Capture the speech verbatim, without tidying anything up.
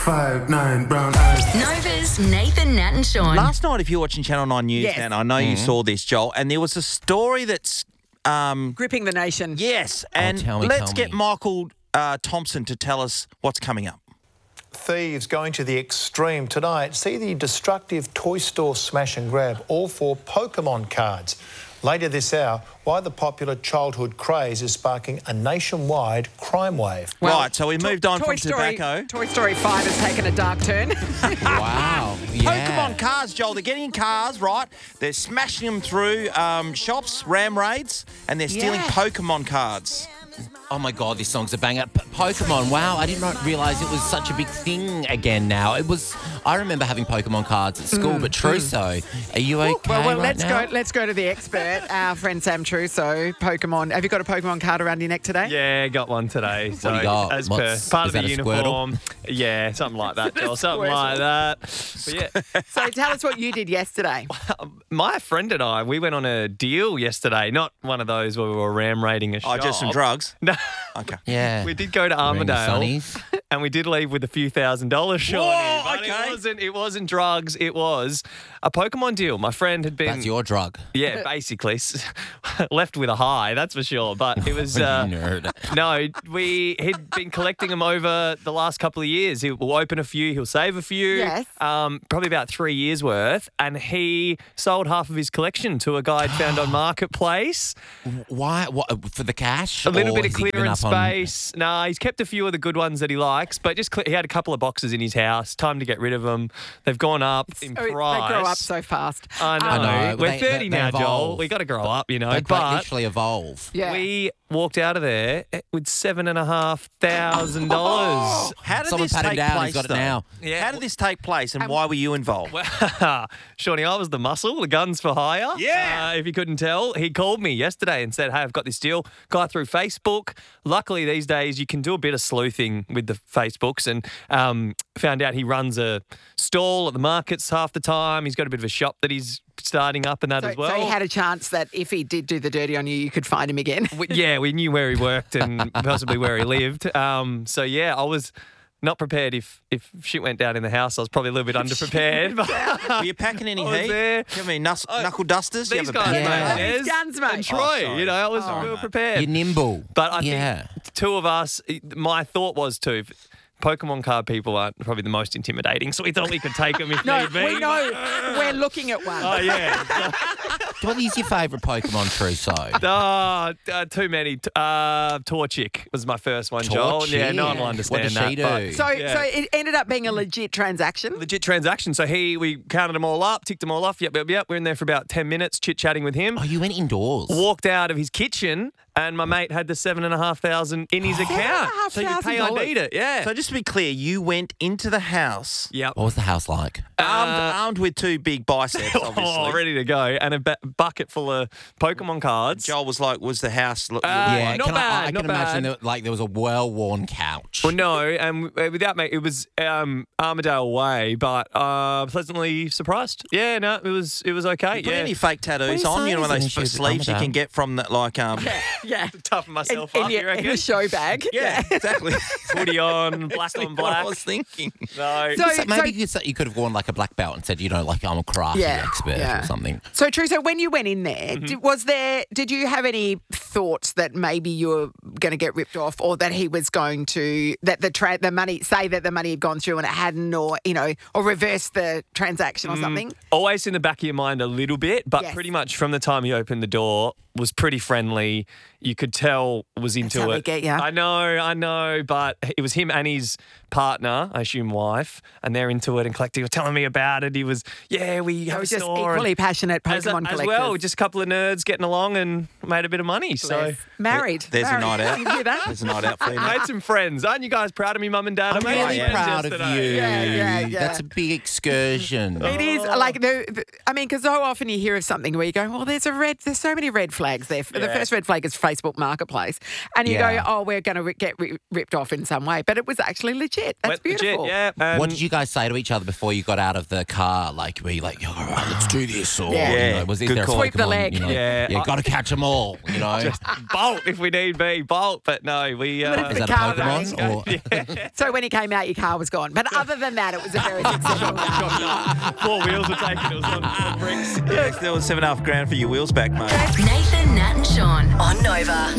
Five, nine, brown eyes. Nova's Nathan, Nat and Sean. Last night, if you're watching Channel nine News, Yes. and I know you saw this, Joel, and there was a story that's... Um, Gripping the nation. yes, and tell me, let's tell get me. Michael uh, Thompson to tell us what's coming up. Thieves going to the extreme tonight. See the destructive toy store smash and grab, all for Pokemon cards. Later this hour, why the popular childhood craze is sparking a nationwide crime wave. Well, right, so we To- moved on Toy from Story, tobacco. Toy Story five has taken a dark turn. Wow. Yeah. Pokemon cars, Joel. They're getting in cars, right? They're smashing them through um, shops, ram raids, and they're stealing Yeah. Pokemon cards. Oh my God, this song's a banger. P- Pokemon, wow, I did not realise it was such a big thing again now. It was, I remember having Pokemon cards at school, but Trusso, are you okay well, well right let's now? go. Let's go to the expert, our friend Sam Trusso. Pokemon. Have you got a Pokemon card around your neck today? Yeah, got one today. So do you got? as What's- per part is of the that a Squirtle? uniform. Yeah, something like that, Joel. Something like that. But yeah, So tell us what you did yesterday. my friend and I, we went on a deal yesterday. Not one of those where we were ram raiding a Oh, shop. just some drugs? No. Okay. Yeah. We did go to Ring the Armadale, Sunnies. and we did leave with a few thousand dollars, Shawnee. Whoa, but okay. It wasn't. It wasn't drugs. It was a Pokemon deal. My friend had been. That's your drug. Yeah, basically left with a high. That's for sure. But it was. Uh, Nerd. No, we he'd been collecting them over the last couple of years. He'll open a few, he'll save a few. Yes. Um, probably about three years worth, and he sold half of his collection to a guy he'd found on Marketplace. Why? What, for the cash? A little Or bit of has he given clearance up on- space. Nah, he's kept a few of the good ones that he likes, but just cle he had a couple of boxes in his house. Time to get rid of them. They've gone up in Oh, price. They grow up so fast. I know. I know, but We're they- thirty they- they now, Joel. evolve. We got to grow up, you know. They but literally evolve. Yeah. we walked out of there with seven and a half thousand dollars. How did Someone this pat him take down, place, he's got it though? now. Yeah. How did this take place, and why were you involved? Well, Shawnee, I was the muscle, the guns for hire. Yeah. Uh, if you couldn't tell, he called me yesterday and said, hey, I've got this deal. Guy through Facebook. Luckily, these days, you can do a bit of sleuthing with the Facebooks, and um, found out he runs a stall at the markets half the time. He's got a bit of a shop that he's starting up and that So, as well. so he had a chance that if he did do the dirty on you, you could find him again. We- yeah, we knew where he worked and possibly where he lived. Um, so, yeah, I was not prepared if, if shit went down in the house. I was probably a little bit underprepared. But Were you packing any I was heat? there. Do you have any nus- knuckle dusters? Do you these have a guys, bag? Yeah. mate, Oh, his Des guns, mate. and Troy, Oh, sorry. you know, I was Oh, we were mate. prepared. You're nimble. But I yeah. think two of us, my thought was too, Pokemon card people aren't probably the most intimidating, so we thought we could take them if No, need be. we know. We're looking at one. Oh, yeah. What is your favourite Pokemon, Trusso? Oh, uh, too many. T- Uh, Torchic was my first one, Joel. Torchic. Yeah, no one will What understand does that. she do? but- So, Yeah. so it ended up being a legit transaction. Legit transaction. So he, we counted them all up, ticked them all off. Yep, yep, yep. We're in there for about ten minutes, chit chatting with him. Oh, you went indoors. Walked out of his kitchen, and my mate had the seven and a half thousand in his account. half So you thousand pay dollars. I need it. Yeah. So just to be clear, you went into the house Yep. What was the house like? armed, Uh, armed with two big biceps, obviously. Oh, ready to go, and a ba- bucket full of Pokemon cards. Joel was like, was the house... Look, Uh, yeah, not can bad, I, I not can imagine bad. that, like there was a well-worn couch. Well, no, and uh, without me, it was um, Armadale Way, but uh, pleasantly surprised. Yeah, no, it was it was okay. you put yeah, any fake tattoos What are you on? You know, one saying? of Isn't those she sleeves you Armadale? can get from that, like... um. Yeah. toughen In, myself in, up. you your, in reckon? a show bag. Yeah, exactly. Hoodie on, black Exactly on what I black. was thinking. No. So- So maybe you, could, you could have worn like a black belt and said, you know, like I'm a crafty Yeah, expert yeah. or something. So, true. So, when you went in there, Mm-hmm. did, was there? Did you have any thoughts that maybe you were going to get ripped off, or that he was going to that the tra- the money, say that the money had gone through and it hadn't, or you know, or reverse the transaction or something? Always in the back of your mind a little bit, but Yes. pretty much from the time he opened the door, was pretty friendly. You could tell was into how it. they get ya. I know, I know, but it was him and his partner, I assume wife, and they're into it and collecting. Were telling me about it. He was, yeah, we I have was a just store equally and- passionate as, Pokemon as collectors. well, just a couple of nerds getting along and made a bit of money. So Bless. married. There's married. a night out. Did you hear that? There's a night out for you, mate. made some friends. Aren't you guys proud of me, Mum and Dad? I'm I made really friends proud of yesterday. you. Yeah, yeah, yeah. That's a big excursion. It is like the, the I mean, because so often you hear of something where you go, well, there's a red, there's so many red flags there. The Yeah. first red flag is Facebook Marketplace, and you Yeah. go, oh, we're going to get ri- ripped off in some way, but it was actually legit. legit. That's Wet legit, beautiful. yeah. Um, What did you guys say to each other before you got out of the car? Like, were you like, all right, let's do this? Or, Yeah. you Yeah, know, was is good there a call. Sweep the Pokemon, leg. You know, Yeah, yeah, I- got to catch them all, you know? bolt if we need be, bolt. But no, we. Uh, Is the that a car Pokemon? Or, So when he came out, your car was gone. But other than that, it was a very successful day. Four wheels were taken. It was on, on bricks. Yeah, there was seven and a half grand for your wheels back, mate. Nathan, Nat, and Sean on Nova.